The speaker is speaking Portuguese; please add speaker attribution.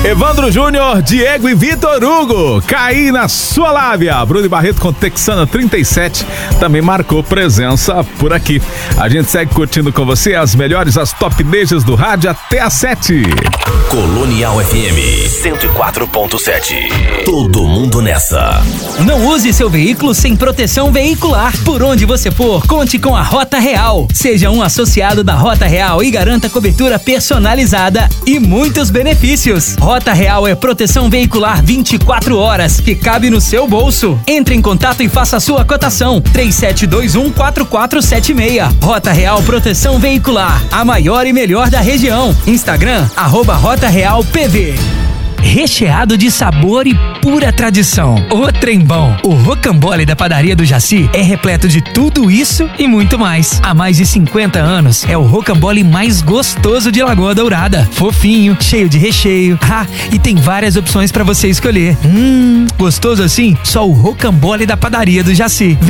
Speaker 1: Evandro Júnior, Diego e Vitor Hugo, Caí na Sua Lábia. Bruno Barreto com Texana 37 também marcou presença por aqui. A gente segue curtindo com você as melhores, as top nejas do rádio até às 7.
Speaker 2: Colonial FM 104.7. Todo mundo nessa.
Speaker 3: Não use seu veículo sem proteção veicular. Por onde você for, conte com a Rota Real. Seja um associado da Rota Real e garanta cobertura personalizada e muitos benefícios. Rota Real é proteção veicular 24 horas que cabe no seu bolso. Entre em contato e faça a sua cotação. 3721-4476. Rota Real Proteção Veicular, a maior e melhor da região. Instagram, @RotaRealPV. Recheado de sabor e pura tradição. O trembão. O rocambole da padaria do Jaci é repleto de tudo isso e muito mais. Há mais de 50 anos, é o rocambole mais gostoso de Lagoa Dourada. Fofinho, cheio de recheio. E tem várias opções para você escolher. Gostoso assim? Só o rocambole da padaria do Jaci.